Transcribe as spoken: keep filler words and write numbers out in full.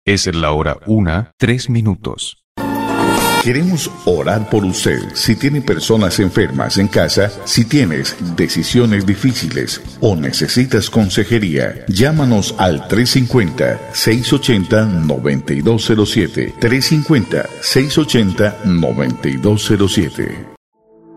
Es la hora una, tres minutos. Queremos orar por usted. Si tiene personas enfermas en casa, si tienes decisiones difíciles o necesitas consejería, llámanos al tres cinco cero, seis ocho cero, nueve dos cero siete. tres cinco cero, seis ocho cero, nueve dos cero siete.